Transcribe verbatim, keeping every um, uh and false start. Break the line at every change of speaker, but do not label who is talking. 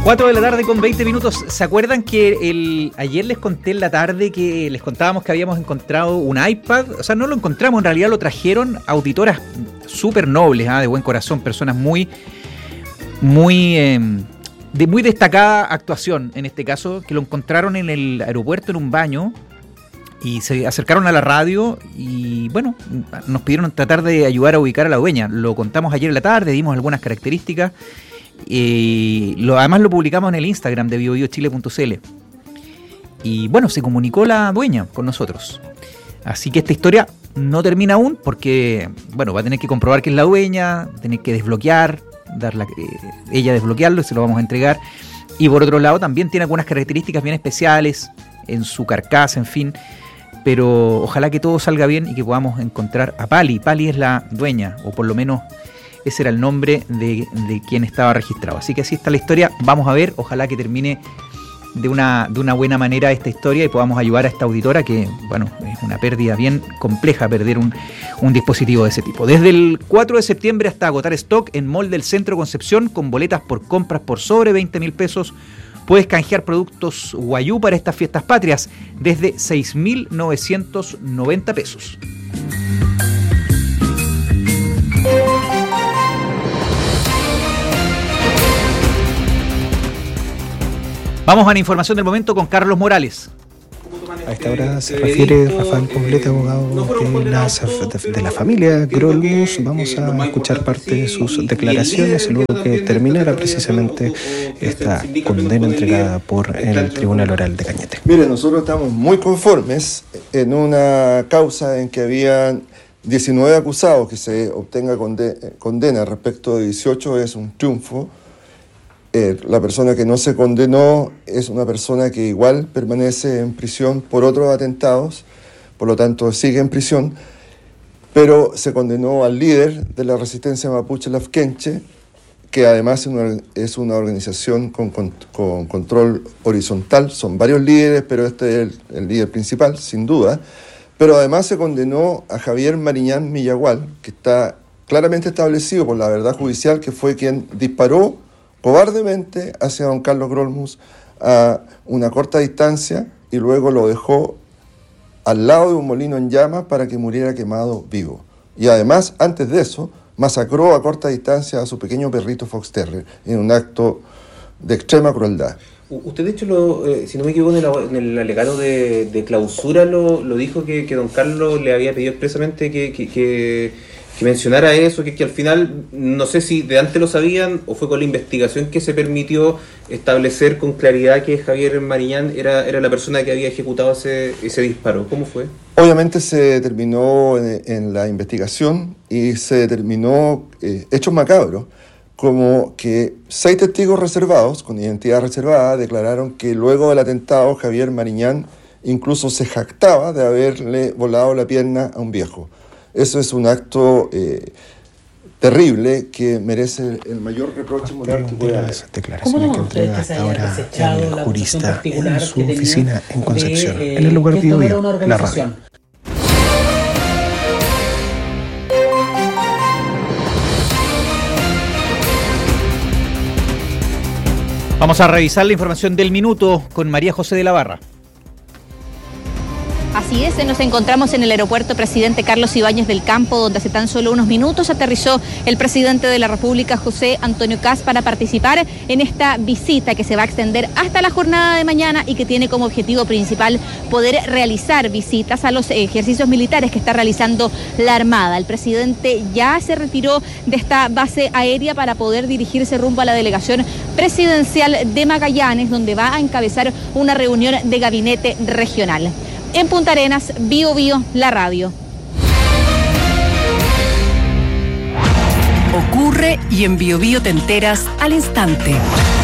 cuatro de la tarde con veinte minutos. ¿Se acuerdan que el, ayer les conté en la tarde que les contábamos que habíamos encontrado un iPad? O sea, no lo encontramos, en realidad lo trajeron auditoras súper nobles, ¿eh? De buen corazón, personas muy, muy, eh, de muy destacada actuación, en este caso, que lo encontraron en el aeropuerto en un baño y se acercaron a la radio y, bueno, nos pidieron tratar de ayudar a ubicar a la dueña. Lo contamos ayer en la tarde, dimos algunas características. Y lo, además lo publicamos en el Instagram de bio bio chile punto c l. Y bueno, se comunicó la dueña con nosotros. Así que esta historia no termina aún porque, bueno, va a tener que comprobar que es la dueña, tener que desbloquear, darla, eh, ella desbloquearlo y se lo vamos a entregar. Y por otro lado también tiene algunas características bien especiales en su carcasa, en fin. Pero ojalá que todo salga bien y que podamos encontrar a Pali. Pali es la dueña, o por lo menos ese era el nombre de, de quien estaba registrado. Así que así está la historia. Vamos a ver, ojalá que termine de una, de una buena manera esta historia y podamos ayudar a esta auditora que, bueno, es una pérdida bien compleja perder un, un dispositivo de ese tipo. Desde el cuatro de septiembre hasta agotar stock en Mall del Centro Concepción con boletas por compras por sobre veinte mil pesos. Puedes canjear productos Guayú para estas fiestas patrias desde seis mil novecientos noventa pesos. Vamos a la información del momento con Carlos Morales.
A esta hora se refiere Rafael Poblete, abogado de la, de la familia Grolmus. Vamos a escuchar parte de sus declaraciones luego que terminara precisamente esta condena entregada por el Tribunal Oral de Cañete.
Mire, nosotros estamos muy conformes en una causa en que habían diecinueve acusados, que se obtenga condena respecto de dieciocho es un triunfo. Eh, la persona que no se condenó es una persona que igual permanece en prisión por otros atentados, por lo tanto sigue en prisión, pero se condenó al líder de la resistencia mapuche Lafkenche, que además es una, es una organización con, con, con control horizontal, son varios líderes, pero este es el, el líder principal, sin duda, pero además se condenó a Javier Mariñán Millagual, que está claramente establecido por la verdad judicial que fue quien disparó cobardemente hacia don Carlos Grolmus a una corta distancia y luego lo dejó al lado de un molino en llamas para que muriera quemado vivo. Y además, antes de eso, masacró a corta distancia a su pequeño perrito Fox Terrier en un acto de extrema crueldad.
Usted, de hecho, lo, eh, si no me equivoco, en el, en el alegato de, de clausura lo, lo dijo que, que don Carlos le había pedido expresamente que... que, que que mencionara eso, que, que al final, no sé si de antes lo sabían o fue con la investigación que se permitió establecer con claridad que Javier Mariñán era, era la persona que había ejecutado ese, ese disparo. ¿Cómo fue?
Obviamente se determinó en, en la investigación y se determinó eh, hechos macabros, como que seis testigos reservados, con identidad reservada, declararon que luego del atentado Javier Mariñán incluso se jactaba de haberle volado la pierna a un viejo. Eso es un acto eh, terrible que merece el mayor reproche moral que pueda haber.
Declaraciones que entrega ahora el jurista en su oficina en Concepción, de, eh, en el lugar Bio Bio, la radio.
Vamos a revisar la información del minuto con María José de la Barra.
Así es, nos encontramos en el aeropuerto Presidente Carlos Ibáñez del Campo, donde hace tan solo unos minutos aterrizó el presidente de la República, José Antonio Kast, para participar en esta visita que se va a extender hasta la jornada de mañana y que tiene como objetivo principal poder realizar visitas a los ejercicios militares que está realizando la Armada. El presidente ya se retiró de esta base aérea para poder dirigirse rumbo a la delegación presidencial de Magallanes, donde va a encabezar una reunión de gabinete regional. En Punta Arenas, Bio Bio, la radio.
Ocurre y en Bio Bio te enteras al instante.